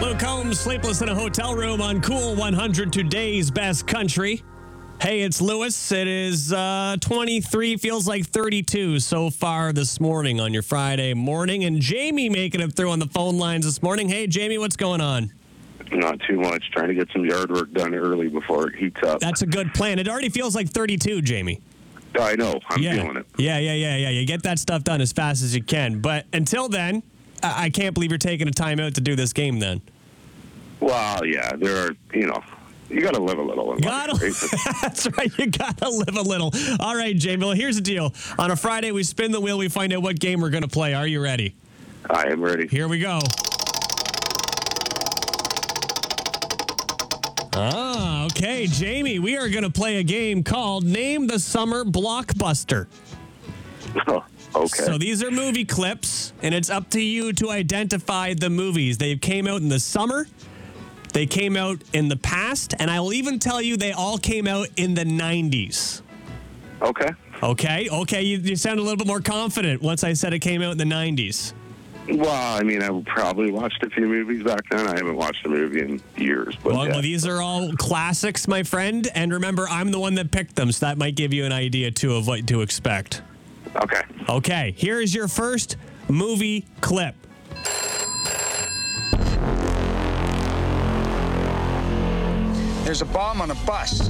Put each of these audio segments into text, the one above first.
Luke Combs, Sleepless in a Hotel Room on Cool 100, today's best country. Hey, it's Lewis. It is 23, feels like 32 so far this morning on your Friday morning. And Jamie making it through on the phone lines this morning. Hey, Jamie, what's going on? Not too much. Trying to get some yard work done early before it heats up. That's a good plan. It already feels like 32, Jamie. I know. I'm feeling it. Yeah. You get that stuff done as fast as you can. But until then, I can't believe you're taking a time out to do this game then. Well, yeah, there are, you got to live a little. That's right. You got to live a little. All right, Jamie. Well, here's the deal. On a Friday, we spin the wheel. We find out what game we're going to play. Are you ready? I am ready. Here we go. Okay, Jamie. We are going to play a game called Name the Summer Blockbuster. Oh, okay. So these are movie clips, and it's up to you to identify the movies. They came out in the summer. They came out in the past, and I will even tell you they all came out in the 90s. Okay. Okay. You sound a little bit more confident once I said it came out in the 90s. Well, I probably watched a few movies back then. I haven't watched a movie in years. But well, these are all classics, my friend. And remember, I'm the one that picked them, so that might give you an idea, too, of what to expect. Okay. Here is your first movie clip. There's a bomb on a bus.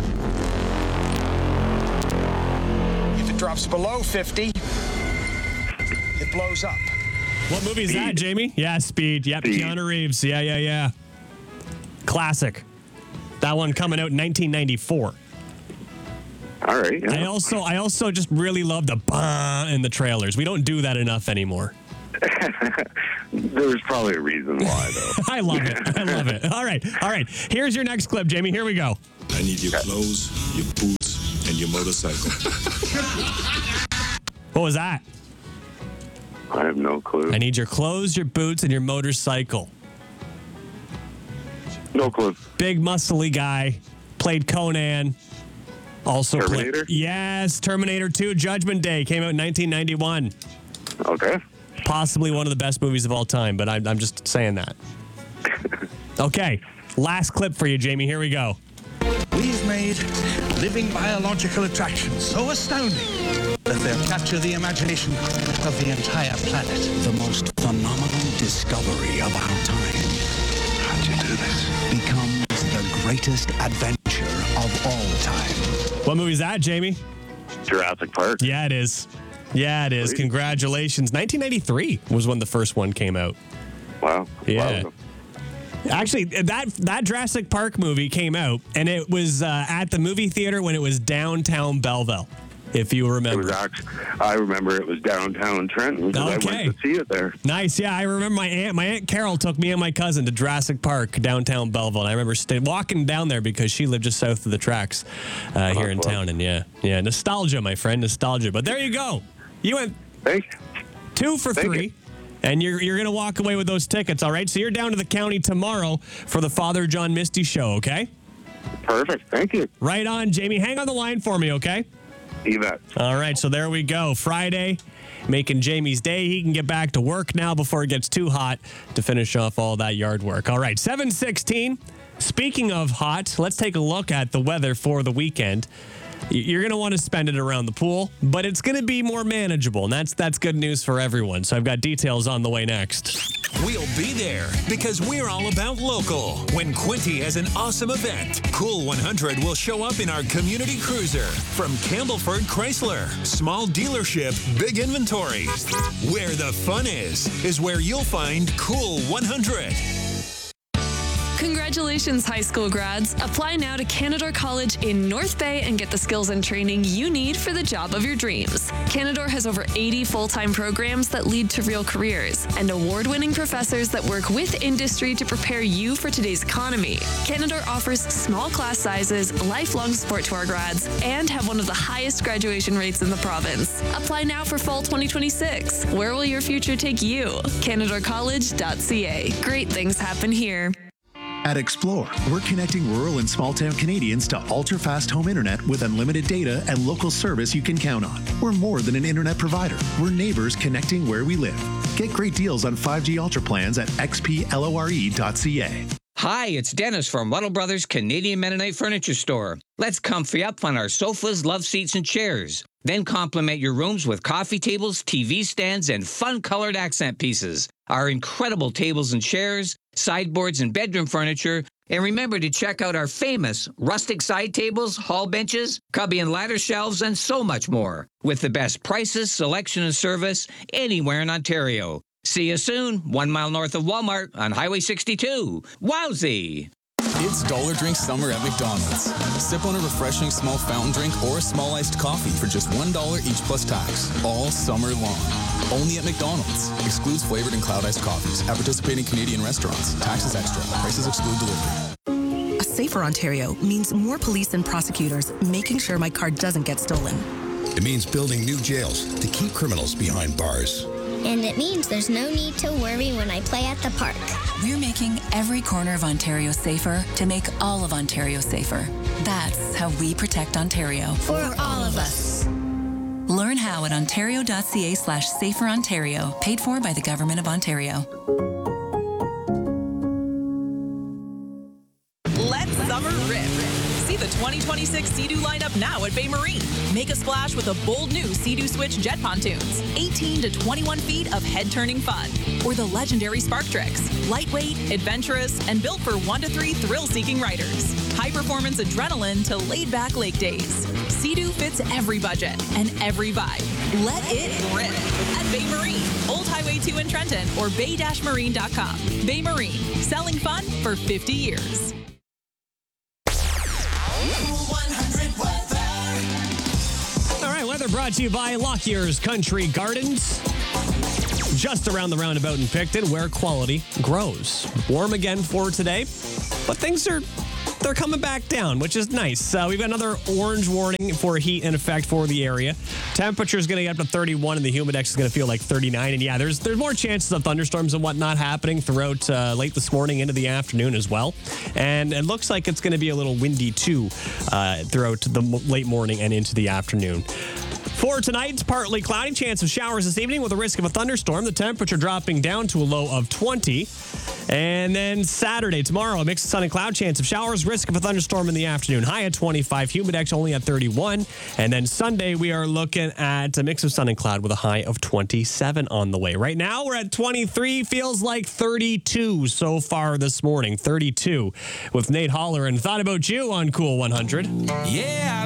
If it drops below 50, it blows up. What movie is that, Jamie? Yeah, Speed. Yep, Speed. Keanu Reeves. Yeah. Classic. That one coming out in 1994. All right. Yeah. I also just really love the bah in the trailers. We don't do that enough anymore. There's probably a reason why, though. I love it. All right. Here's your next clip, Jamie. Here we go. I need your clothes, your boots, and your motorcycle. What was that? I have no clue. I need your clothes, your boots, and your motorcycle. No clue. Big muscly guy. Played Conan. Also Terminator? Yes, Terminator 2 Judgment Day came out in 1991. Okay. Possibly one of the best movies of all time, but I'm just saying that. Okay, last clip for you, Jamie. Here we go. We've made living biological attractions so astounding that they'll capture the imagination of the entire planet. The most phenomenal discovery of our time. How'd you do this? Becomes the greatest adventure of all time. What movie is that, Jamie? Jurassic Park. Yeah, it is. Great. Congratulations. 1993 was when the first one came out. Wow. Yeah. Wow. Actually, that Jurassic Park movie came out, and it was at the movie theater when it was downtown Belleville, if you remember. I remember it was downtown Trenton because I went to see it there. Nice. Yeah, I remember my aunt Carol took me and my cousin to Jurassic Park downtown Belleville, and I remember walking down there because she lived just south of the tracks here in town. And yeah, nostalgia, my friend, nostalgia. But there you go. You went Thank you. 2 for Thank 3. you. And you're going to walk away with those tickets, all right? So you're down to the county tomorrow for the Father John Misty show, okay? Perfect. Thank you. Right on, Jamie. Hang on the line for me, okay? You bet. All right, so there we go. Friday, making Jamie's day. He can get back to work now before it gets too hot to finish off all that yard work. All right, 7:16. Speaking of hot, let's take a look at the weather for the weekend. You're going to want to spend it around the pool, but it's going to be more manageable, and that's good news for everyone. So I've got details on the way next. We'll be there because we're all about local. When Quinty has an awesome event, Cool 100 will show up in our community cruiser from Campbellford Chrysler. Small dealership, big inventory. Where the fun is where you'll find Cool 100. Congratulations, high school grads. Apply now to Canadore College in North Bay and get the skills and training you need for the job of your dreams. Canadore has over 80 full-time programs that lead to real careers and award-winning professors that work with industry to prepare you for today's economy. Canadore offers small class sizes, lifelong support to our grads, and have one of the highest graduation rates in the province. Apply now for fall 2026. Where will your future take you? CanadoreCollege.ca. Great things happen here. At Explore, we're connecting rural and small-town Canadians to ultra-fast home internet with unlimited data and local service you can count on. We're more than an internet provider. We're neighbors connecting where we live. Get great deals on 5G Ultra plans at xplore.ca. Hi, it's Dennis from Ruddle Brothers Canadian Mennonite Furniture Store. Let's comfy up on our sofas, love seats, and chairs. Then complement your rooms with coffee tables, TV stands, and fun-colored accent pieces. Our incredible tables and chairs, sideboards, and bedroom furniture. And remember to check out our famous rustic side tables, hall benches, cubby and ladder shelves, and so much more. With the best prices, selection, and service anywhere in Ontario. See you soon, 1 mile north of Walmart on Highway 62. Wowzee! It's Dollar Drink Summer at McDonald's. Sip on a refreshing small fountain drink or a small iced coffee for just $1 each plus tax, all summer long. Only at McDonald's. Excludes flavored and cloud iced coffees at participating Canadian restaurants. Taxes extra. Prices exclude delivery. A safer Ontario means more police and prosecutors making sure my car doesn't get stolen. It means building new jails to keep criminals behind bars. And it means there's no need to worry when I play at the park. We're making every corner of Ontario safer to make all of Ontario safer. That's how we protect Ontario. For all of us. Learn how at ontario.ca/saferontario, paid for by the Government of Ontario. Let summer rip. See the 2026 Sea-Doo lineup now at Bay Marine. Make a splash with a bold new Sea-Doo Switch jet pontoons. 18 to 21 feet of head-turning fun. Or the legendary Spark Tricks. Lightweight, adventurous, and built for 1 to 3 thrill-seeking riders. High-performance adrenaline to laid-back lake days. Sea-Doo fits every budget and every vibe. Let it rip at Bay Marine, Old Highway 2 in Trenton, or bay-marine.com. Bay Marine, selling fun for 50 years. All right, weather brought to you by Lockyer's Country Gardens. Just around the roundabout in Picton, where quality grows. Warm again for today, but they're coming back down, which is nice. We've got another orange warning for heat in effect for the area. Temperature is going to get up to 31, and the humidex is going to feel like 39. And yeah, there's more chances of thunderstorms and whatnot happening throughout late this morning into the afternoon as well. And it looks like it's going to be a little windy too throughout the late morning and into the afternoon. For tonight, it's partly cloudy, chance of showers this evening with a risk of a thunderstorm. The temperature dropping down to a low of 20. And then Saturday, tomorrow, a mix of sun and cloud, chance of showers, risk of a thunderstorm in the afternoon. High at 25, humidex only at 31. And then Sunday, we are looking at a mix of sun and cloud with a high of 27 on the way. Right now, we're at 23, feels like 32 so far this morning. 32 with Nate Holler and Thought About You on Cool 100. Yeah.